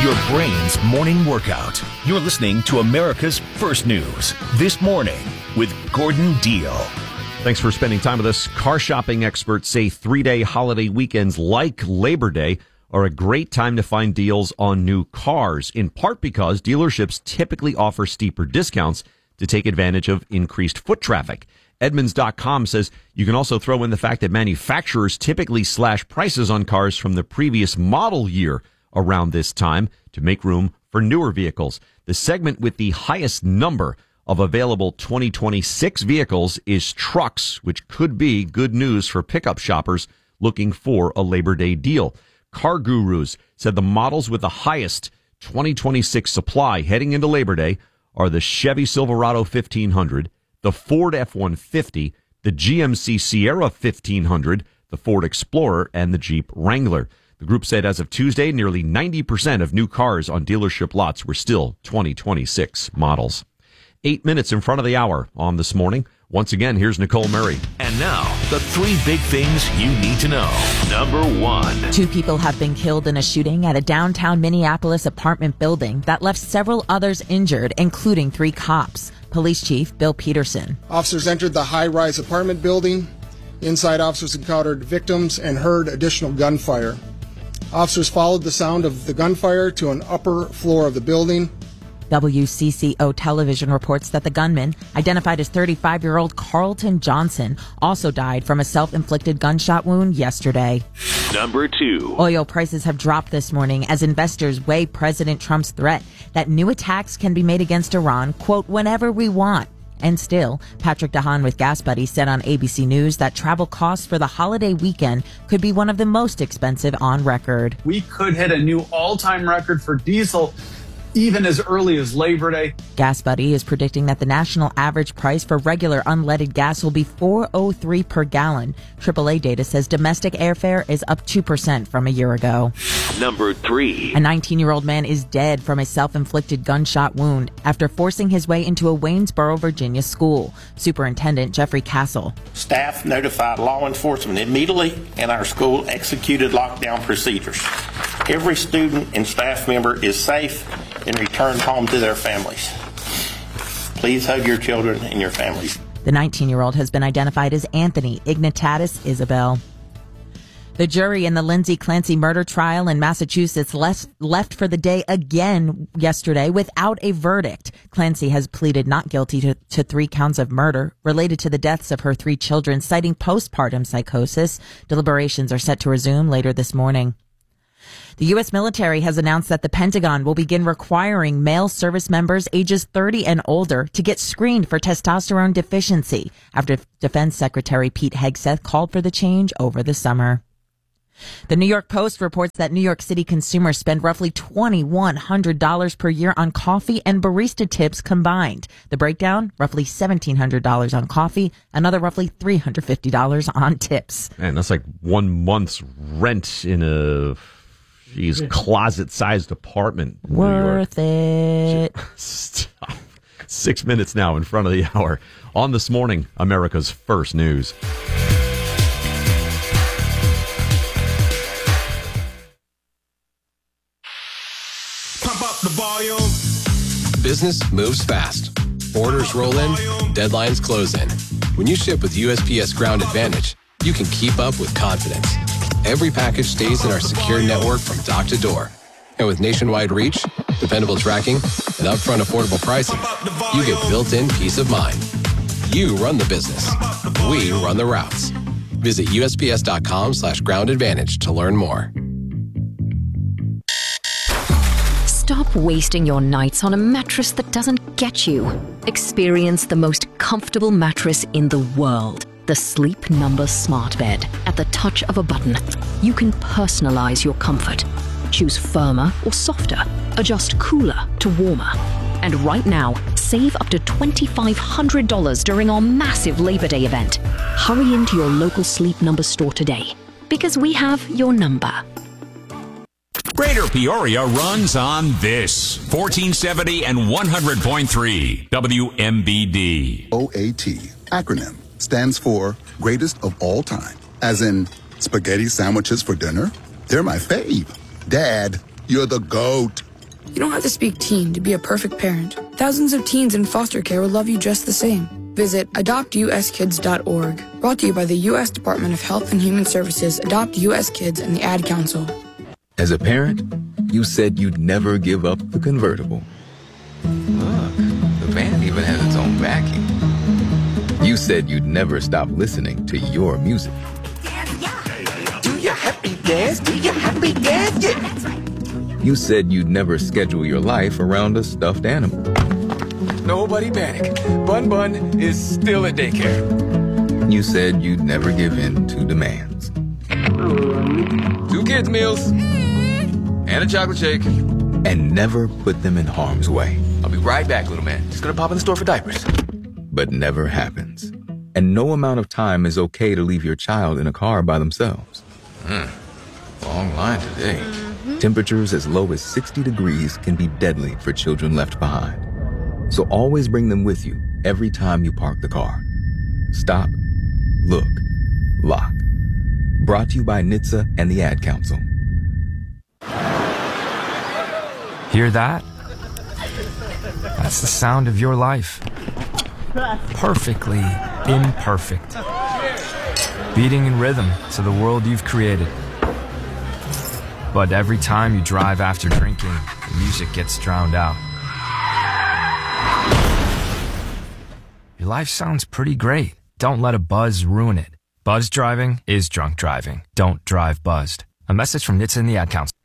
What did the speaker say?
your brain's morning workout. You're listening to America's First News This Morning with Gordon Deal. Thanks for spending time with us. Car shopping experts say 3-day holiday weekends like Labor Day are a great time to find deals on new cars, in part because dealerships typically offer steeper discounts to take advantage of increased foot traffic. Edmunds.com says you can also throw in the fact that manufacturers typically slash prices on cars from the previous model year around this time to make room for newer vehicles. The segment with the highest number of available 2026 vehicles is trucks, which could be good news for pickup shoppers looking for a Labor Day deal. Car Gurus said the models with the highest 2026 supply heading into Labor Day are the Chevy Silverado 1500, the Ford F-150, the GMC Sierra 1500, the Ford Explorer, and the Jeep Wrangler. The group said as of Tuesday, nearly 90% of new cars on dealership lots were still 2026 models. 8 minutes in front of the hour on This Morning. Once again, here's Nicole Murray. And now, the 3 big things you need to know. Number 1. 2 people have been killed in a shooting at a downtown Minneapolis apartment building that left several others injured, including 3 cops. Police Chief Bill Peterson. Officers entered the high-rise apartment building. Inside, officers encountered victims and heard additional gunfire. Officers followed the sound of the gunfire to an upper floor of the building. WCCO television reports that the gunman, identified as 35-year-old Carlton Johnson, also died from a self-inflicted gunshot wound yesterday. Number 2. Oil prices have dropped this morning as investors weigh President Trump's threat that new attacks can be made against Iran, quote, whenever we want. And still, Patrick DeHaan with Gas Buddy said on ABC News that travel costs for the holiday weekend could be one of the most expensive on record. We could hit a new all-time record for diesel even as early as Labor Day. Gas Buddy is predicting that the national average price for regular unleaded gas will be $4.03 per gallon. AAA data says domestic airfare is up 2% from a year ago. Number 3. A 19-year-old man is dead from a self-inflicted gunshot wound after forcing his way into a Waynesboro, Virginia school. Superintendent Jeffrey Castle. Staff notified law enforcement immediately, and our school executed lockdown procedures. Every student and staff member is safe and returned home to their families. Please hug your children and your families. The 19-year-old has been identified as Anthony Ignatatus Isabel. The jury in the Lindsay Clancy murder trial in Massachusetts left for the day again yesterday without a verdict. Clancy has pleaded not guilty to 3 counts of murder related to the deaths of her 3 children, citing postpartum psychosis. Deliberations are set to resume later this morning. The U.S. military has announced that the Pentagon will begin requiring male service members ages 30 and older to get screened for testosterone deficiency after Defense Secretary Pete Hegseth called for the change over the summer. The New York Post reports that New York City consumers spend roughly $2,100 per year on coffee and barista tips combined. The breakdown, roughly $1,700 on coffee, another roughly $350 on tips. Man, that's like 1 month's rent in a closet-sized apartment. Worth it. Stop. 6 minutes now in front of the hour. On This Morning, America's First News. Pump up the volume. Business moves fast. Orders roll in, deadlines close in. When you ship with USPS Ground Advantage, you can keep up with confidence. Every package stays in our secure network from dock to door. And with nationwide reach, dependable tracking, and upfront affordable pricing, you get built-in peace of mind. You run the business. We run the routes. Visit USPS.com/Ground Advantage to learn more. Stop wasting your nights on a mattress that doesn't get you. Experience the most comfortable mattress in the world. The Sleep Number Smart Bed. At the touch of a button, you can personalize your comfort. Choose firmer or softer. Adjust cooler to warmer. And right now, save up to $2,500 during our massive Labor Day event. Hurry into your local Sleep Number store today, because we have your number. Greater Peoria runs on this. 1470 and 100.3 WMBD. OAT, acronym, stands for Greatest of All Time. As in, spaghetti sandwiches for dinner? They're my fave. Dad, you're the GOAT. You don't have to speak teen to be a perfect parent. Thousands of teens in foster care will love you just the same. Visit adoptuskids.org. Brought to you by the U.S. Department of Health and Human Services, Adopt U.S. Kids, and the Ad Council. As a parent, you said you'd never give up the convertible. Look, the van even has its own vacuum. You said you'd never stop listening to your music. Do you happy dance? Do you happy dance? Yeah. You said you'd never schedule your life around a stuffed animal. Nobody panic. Bun Bun is still at daycare. You said you'd never give in to demands. 2 kids' meals. And a chocolate shake. And never put them in harm's way. I'll be right back, little man. Just gonna pop in the store for diapers. But never happens. And no amount of time is okay to leave your child in a car by themselves. Long line today. Temperatures as low as 60 degrees can be deadly for children left behind. So always bring them with you every time you park the car. Stop, look, lock. Brought to you by NHTSA and the Ad Council. Hear that? That's the sound of your life. Perfectly imperfect. Beating in rhythm to the world you've created. But every time you drive after drinking, the music gets drowned out. Your life sounds pretty great. Don't let a buzz ruin it. Buzz driving is drunk driving. Don't drive buzzed. A message from NHTSA and the Ad Council.